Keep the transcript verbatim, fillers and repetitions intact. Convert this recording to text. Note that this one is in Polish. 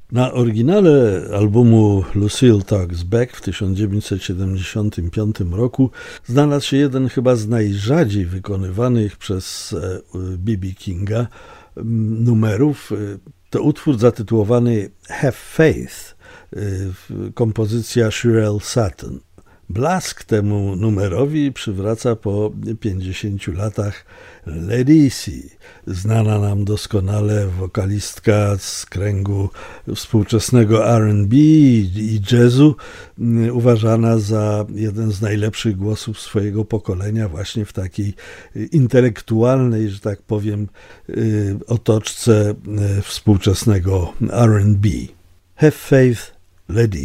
Na oryginale albumu Lucille Talks Back w tysiąc dziewięćset siedemdziesiątym piątym roku znalazł się jeden chyba z najrzadziej wykonywanych przez B B Kinga numerów. To utwór zatytułowany Have Faith, kompozycja Shirelle Satin. Blask temu numerowi przywraca po pięćdziesięciu latach Ledisi, znana nam doskonale wokalistka z kręgu współczesnego R and B i jazzu, uważana za jeden z najlepszych głosów swojego pokolenia właśnie w takiej intelektualnej, że tak powiem, otoczce współczesnego R and B. Have Faith, Ledisi.